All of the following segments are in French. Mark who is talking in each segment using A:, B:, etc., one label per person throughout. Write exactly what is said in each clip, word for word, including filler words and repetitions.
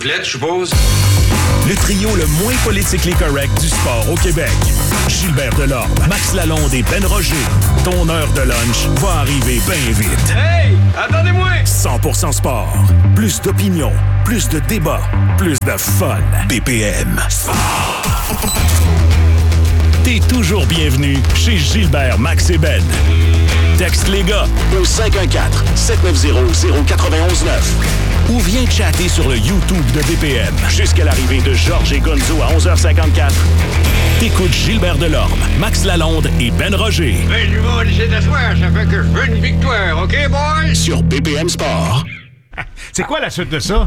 A: complète, je suppose.
B: Le trio le moins politically correct du sport au Québec. Gilbert Delorme, Max Lalonde et Ben Roger. Ton heure de lunch va arriver bien vite.
A: Hey! Attendez-moi!
B: cent pour cent sport. Plus d'opinion, plus de débats, plus de fun. B P M Sport. T'es toujours bienvenu chez Gilbert, Max et Ben. Texte les gars au cinq un quatre, sept neuf zéro, zéro neuf neuf ou viens chatter sur le YouTube de B P M jusqu'à l'arrivée de Georges et Gonzo à onze heures cinquante-quatre. T'écoutes Gilbert Delorme, Max Lalonde et Ben Roger.
A: Ben, je vais essayer d'asseoir, ça fait que je veux une victoire, OK, boys?
B: Sur B P M Sport.
C: C'est quoi la suite de ça?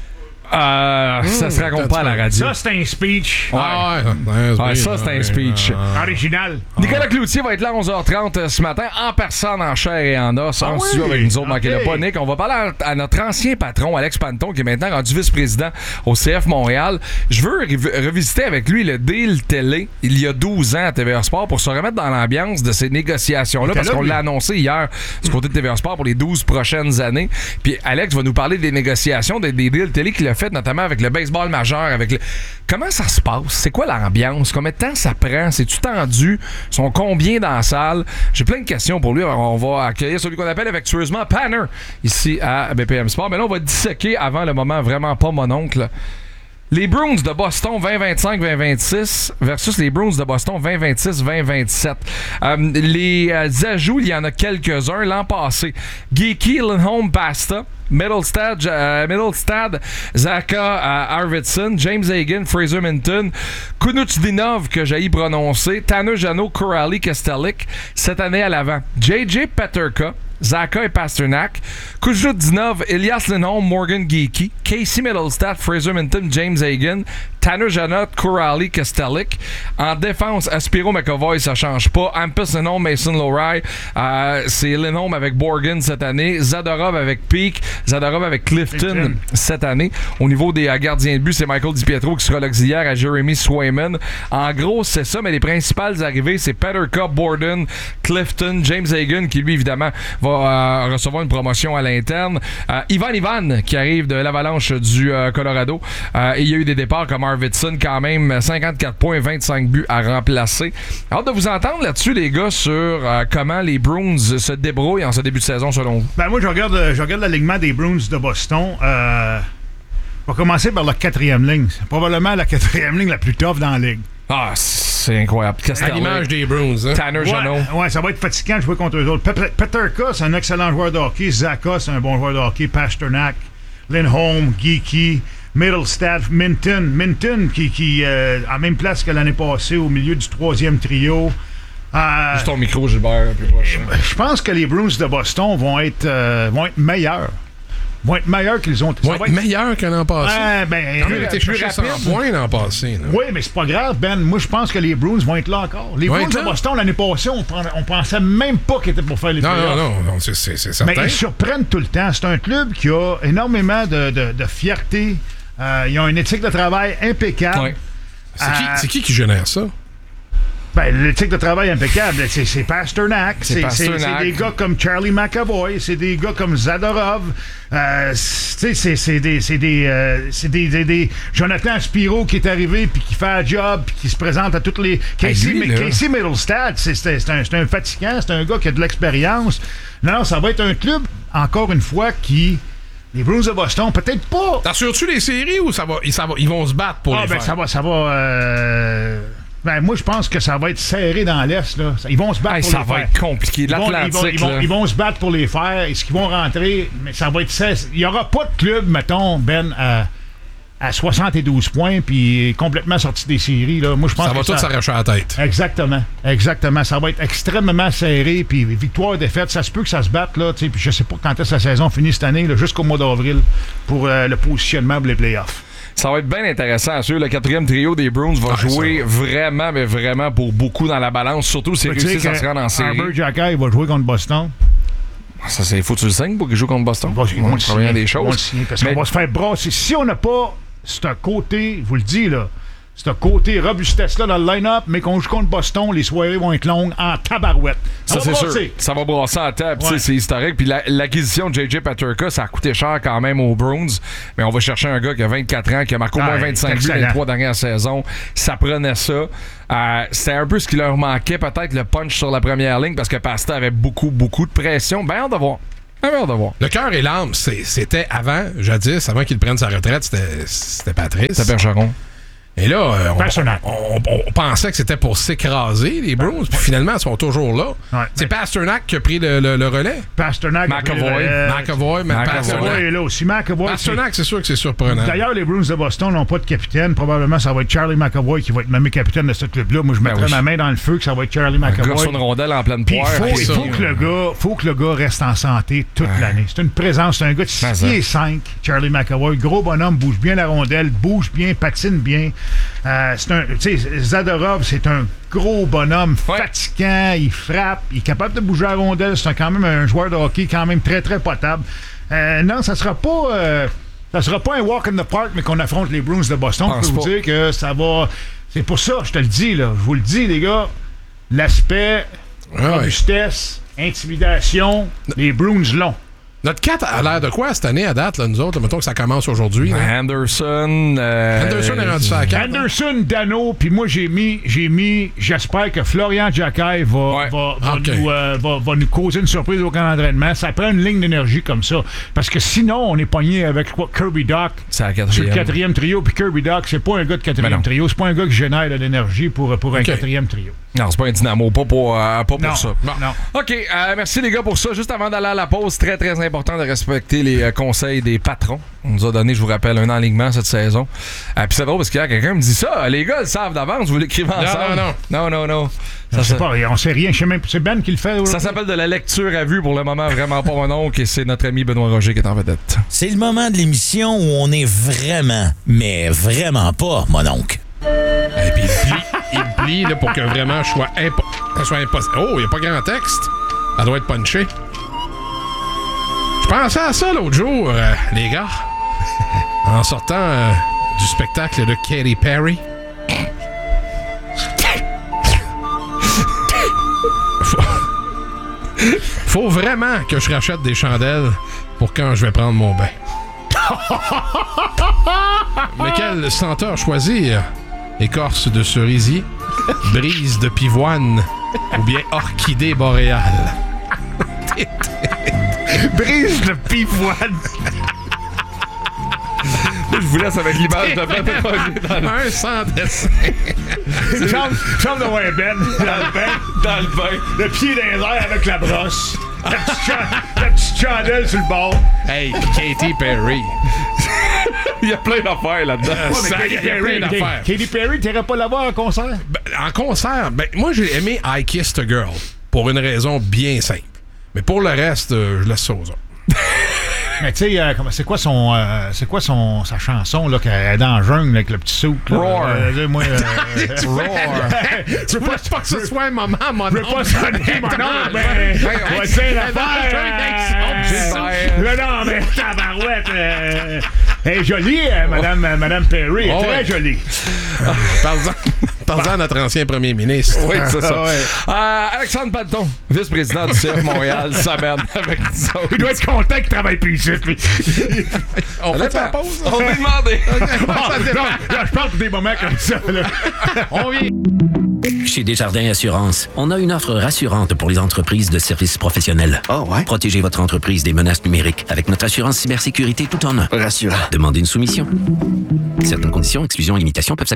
D: Euh, mmh, ça se raconte pas à la radio.
C: Ça, c'est un speech.
D: Ouais,
E: ouais,
D: ouais ça, c'est un speech.
C: Original.
D: Nicolas Cloutier va être là à onze heures trente ce matin, en personne, en chair et en os, en
C: ah
D: studio
C: oui?
D: avec nous autres.
C: Okay.
D: Manquez-le pas, Nick. On va parler à, à notre ancien patron, Alex Panton, qui est maintenant rendu vice-président au C F Montréal. Je veux rev- revisiter avec lui le deal télé, il y a douze ans à T V A Sport, pour se remettre dans l'ambiance de ces négociations-là, parce
C: là,
D: qu'on
C: lui.
D: l'a annoncé hier du côté de T V A Sport pour les douze prochaines années. Puis Alex va nous parler des négociations, des, des deals télé qu'il a fait, notamment avec le baseball majeur. Avec le... Comment ça se passe? C'est quoi l'ambiance? Combien de temps ça prend? C'est-tu tendu? Ils sont combien dans la salle? J'ai plein de questions pour lui. Alors, on va accueillir celui qu'on appelle affectueusement Panner ici à B P M Sport. Mais là, on va disséquer avant le moment vraiment pas mon oncle. Les Bruins de Boston vingt vingt-cinq vingt vingt-six versus les Bruins de Boston vingt vingt-six vingt vingt-sept. Euh, les euh, ajouts, il y en a quelques-uns l'an passé. Geeky, Lindholm, Pasta. Middlestad, uh, Middlestad, Zaka uh, Arvidsson, James Hagan, Fraser Minton, Kunutdinov, que j'ai prononcé, Tanner Janot, Corrali, Kestelik, cette année à l'avant. J J Peterka, Zaka et Pasternak, Kujnudinov, Elias Lindholm, Morgan Geeky, Casey Middlestad, Fraser Minton, James Hagan, Tanner Janot, Corrali, Kestelik. En défense, Aspiro McAvoy, ça change pas. Hampus Lindholm, Mason Lohrei, euh, c'est Lindholm avec Borgen cette année, Zadorov avec Peak, Zadorov avec Clifton, Clifton cette année. Au niveau des euh, gardiens de but, c'est Michael DiPietro qui sera l'auxiliaire à Jeremy Swayman. En gros, c'est ça, mais les principales arrivées, c'est Peterka, Borden, Clifton, James Hagan, qui lui, évidemment, va euh, recevoir une promotion à l'interne. Euh, Ivan Ivan, qui arrive de l'Avalanche du euh, Colorado. Euh, et il y a eu des départs comme Arvidsson, quand même, cinquante-quatre points, vingt-cinq buts à remplacer. Hâte de vous entendre là-dessus, les gars, sur euh, comment les Bruins se débrouillent en ce début de saison, selon vous.
C: Ben moi, je regarde, je regarde l'alignement des Bruins de Boston. Euh, on va commencer par la quatrième ligne. C'est probablement la quatrième ligne la plus tough dans la ligue.
D: Ah, c'est incroyable.
E: À l'image des Bruins, hein?
D: Tanner Janot.
C: Ouais, ouais, ça va être fatigant de jouer contre eux autres. Pe- Peterka, c'est un excellent joueur de hockey. Zaka, c'est un bon joueur de hockey. Pasternak, Lindholm, Geeky, Middlestad, Minton. Minton, qui, qui euh, a même place que l'année passée au milieu du troisième trio. Euh,
D: Juste ton micro, Gilbert, un peu proche.
C: Je pense que les Bruins de Boston vont être, euh, vont être meilleurs. Vont être meilleurs qu'ils ont.
E: Vont être, être meilleurs que l'an passé.
C: Euh, ben,
E: Ils ont été chercher cent points l'an passé. Là.
C: Oui, mais c'est pas grave, Ben. Moi, je pense que les Bruins vont être là encore. Les Bruins de Boston, l'année passée, on, on pensait même pas qu'ils étaient pour faire les
E: non,
C: playoffs.
E: Non, non, non, c'est, c'est, c'est certain.
C: Mais ils surprennent tout le temps. C'est un club qui a énormément de, de, de fierté. Euh, ils ont une éthique de travail impeccable.
D: Ouais.
E: C'est, euh, qui, c'est qui qui génère ça?
C: Ben, l'éthique de travail impeccable, c'est, c'est Pasternak. C'est,
D: c'est, Pasternak.
C: C'est, c'est des gars comme Charlie McAvoy. C'est des gars comme Zadorov. Euh, c'est, c'est, c'est des, c'est des, euh, c'est des, des, des Jonathan Spiro qui est arrivé puis qui fait un job puis qui se présente à toutes les... Casey, hey, lui, Casey Middlestad, c'est, c'est, c'est, un, c'est un fatigant. C'est un gars qui a de l'expérience. Non, non, ça va être un club, encore une fois, qui... Les Bruins de Boston, peut-être pas...
E: T'assures-tu les séries ou ça va, ça va, ils vont se battre pour
C: ah,
E: les
C: ben,
E: faire?
C: ça va, ça va... Euh... Ben, moi, je pense que ça va être serré dans l'Est. Là. Ils vont se battre
D: hey,
C: pour
D: ça
C: les
D: va
C: faire.
D: être compliqué. De l'Atlantique,
C: ils vont, ils, vont, ils, vont, ils vont se battre pour les faire. Est-ce qu'ils vont rentrer? Mais ça va être... Il n'y aura pas de club, mettons, Ben, à, à soixante-douze points puis complètement sorti des séries. Là. Moi, je pense
E: ça va
C: que
E: tout
C: ça...
E: s'arracher à la tête.
C: Exactement. Exactement. Ça va être extrêmement serré. Puis victoire, défaite, ça se peut que ça se batte. Là, puis je sais pas quand est-ce que la saison finit cette année, là, jusqu'au mois d'avril, pour euh, le positionnement pour les playoffs.
D: Ça va être bien intéressant. Sûr, le quatrième trio des Bruins va ah, jouer vraiment, mais vraiment pour beaucoup dans la balance. Surtout si réussissent à se rendre en série.
C: Herbert Jacquet va jouer contre Boston.
D: Ça, c'est, faut que tu le signes pour qu'il joue contre Boston.
C: Bon,
D: on va des choses.
C: On signer, parce mais... qu'on va se faire brasser. Si on n'a pas ce côté, je vous le dis, là, ce côté robustesse-là dans le line-up, mais qu'on joue contre Boston, les soirées vont être longues en tabarouette.
D: Ça, c'est sûr. Ça va brasser à table. Ouais. C'est historique. Puis la, l'acquisition de J J Peterka, ça a coûté cher quand même aux Bruins. Mais on va chercher un gars qui a vingt-quatre ans, qui a marqué au moins vingt-cinq buts les trois dernières saisons. Ça prenait ça. Euh, c'était un peu ce qui leur manquait, peut-être le punch sur la première ligne, parce que Pasta avait beaucoup, beaucoup de pression. Ben, on va voir.
E: Le cœur et l'âme, c'est, c'était avant, jadis, avant qu'il prenne sa retraite, c'était, c'était Patrice.
D: C'était Bergeron.
E: Et là, euh, on, on, on, on pensait que c'était pour s'écraser, les Bruins, puis finalement, ils sont toujours là. Ouais, c'est Pasternak qui a pris le, le, le relais.
C: Pasternak.
E: McAvoy. McAvoy, mais
C: Pasternak est là aussi. McAvoy.
E: Pasternak, c'est sûr que c'est surprenant.
C: D'ailleurs, les Bruins de Boston n'ont pas de capitaine. Probablement, ça va être Charlie McAvoy qui va être nommé capitaine de ce club-là. Moi, je mettrais ben oui. ma main dans le feu que ça va être Charlie McAvoy.
D: Un gars sur une rondelle en pleine poire.
C: Il faut, faut, que le gars, faut que le gars reste en santé toute ouais. l'année. C'est une présence. C'est un gars de six pieds cinq, Charlie McAvoy. Gros bonhomme, bouge bien la rondelle, bouge bien, patine bien. Euh, c'est un, tu sais, Zadorov, c'est un gros bonhomme ouais. fatigant, il frappe, il est capable de bouger la rondelle, c'est un, quand même un joueur de hockey quand même très très potable. Euh, non, ça sera pas euh, ça sera pas un walk in the park, mais qu'on affronte les Bruins de Boston. Je peux vous dire que ça va. C'est pour ça, je te le dis, là, je vous le dis, les gars, l'aspect ouais. robustesse, intimidation, les Bruins l'ont.
E: Notre quatre a l'air de quoi cette année à date, là, nous autres? Mettons que ça commence aujourd'hui. Là.
D: Anderson. Euh,
E: Anderson est rendu ça à quatre.
C: Anderson, Dano, puis moi j'ai mis, j'ai mis, j'espère que Florian Jacquet va, ouais. va, va, okay. nous, euh, va, va nous causer une surprise au camp d'entraînement. Ça prend une ligne d'énergie comme ça. Parce que sinon, on est pogné avec quoi, Kirby Dach.
D: C'est la quatrième.
C: C'est le quatrième trio, puis Kirby Dach, c'est pas un gars de quatrième trio. C'est pas un gars qui génère de l'énergie pour, pour okay. un quatrième trio.
D: Non, c'est pas un dynamo, pas pour, euh, pas pour
C: non,
D: ça.
C: Non, non.
D: OK, euh, merci les gars pour ça. Juste avant d'aller à la pause, très très important de respecter les euh, conseils des patrons. On nous a donné, je vous rappelle, un enlignement cette saison. Euh, Puis c'est drôle parce qu'il y a quelqu'un me dit ça. Les gars le savent d'avance, vous l'écrivez ensemble.
E: Non, non,
D: non. Non, non, non.
C: Ça, je sais pas, on sait rien. Je sais même, c'est Ben qui le fait. Aujourd'hui.
D: Ça s'appelle de la lecture à vue pour le moment, vraiment pas mon oncle. Et c'est notre ami Benoît Roger qui est en vedette.
F: C'est le moment de l'émission où on est vraiment, mais vraiment pas mon oncle.
E: Et puis il plie, il plie là, pour que vraiment je sois impo- ça soit impossible. Oh, il n'y a pas grand texte. Ça doit être punché. Je pensais à ça l'autre jour, euh, les gars. En sortant euh, du spectacle de Katy Perry. Faut... Faut vraiment que je rachète des chandelles pour quand je vais prendre mon bain. Mais quel senteur choisir? Écorce de cerisier, brise de pivoine ou bien orchidée boréale?
C: Brise de pivoine.
D: Je vous laisse avec l'image de Ben.
E: Un sans dessin.
C: Une chambre, chambre de Wayne Ben dans le bain.
D: Dans le bain.
C: Le pied dans les airs avec la brosse. La petite, chan- la petite chandelle sur le bord.
E: Hey, Katy Perry.
D: Il y a plein d'affaires là-dedans.
C: Oh, ça, Katy, Perry, plein d'affaires. Katy Perry, t'irais pas la voir en concert?
E: Ben, en concert, ben, moi j'ai aimé I Kissed a Girl pour une raison bien simple. Mais pour le reste, euh, je laisse ça aux autres.
C: Mais tu sais, euh, c'est quoi son, euh, c'est quoi son, sa chanson là, qu'elle est dans la jungle avec le petit souk?
D: Roar.
C: Euh, moi, euh,
D: Roar.
E: Tu veux pas, pas que ce soit un moment, mon
C: Je veux pas sonner mon nom, mais on va dire l'affaire. Non, non, mais tabarouette. Euh, elle est jolie, euh, Madame, euh, Madame Perry. Elle est oh, très ouais. jolie.
E: Parle-en, parle-en à notre ancien premier ministre.
D: Oui, c'est ça. ouais. euh, Alexandre Paton, vice-président du C F Montréal, s'amène avec nous autres.
C: Il doit être content qu'il travaille plus ici.
E: On fait la pause?
D: On va demander.
C: Oh, non, là, je parle pour des moments comme ça. Là.
E: On vient.
G: Chez Desjardins Assurance, on a une offre rassurante pour les entreprises de services professionnels.
H: Oh ouais?
G: Protégez votre entreprise des menaces numériques avec notre assurance cybersécurité tout en un.
H: Rassurant.
G: Demandez une soumission. Certaines conditions, exclusions et limitations peuvent s'appliquer.